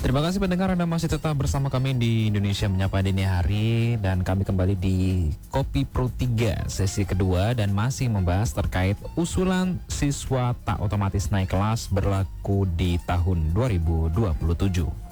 Terima kasih pendengar, Anda masih tetap bersama kami di Indonesia Menyapa Dini Hari, dan kami kembali di Kopi Pro 3 sesi kedua dan masih membahas terkait usulan siswa tak otomatis naik kelas berlaku di tahun 2027.